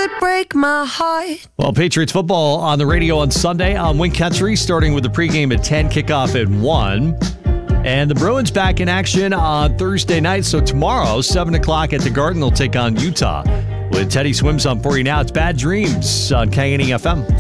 could break my heart. Well, Patriots football on the radio on Sunday on Wink Country, starting with the pregame at 10, kickoff at 1. And the Bruins back in action on Thursday night. So tomorrow, 7 o'clock at the Garden, they'll take on Utah. With Teddy Swims on for you now, it's Bad Dreams on KNE FM.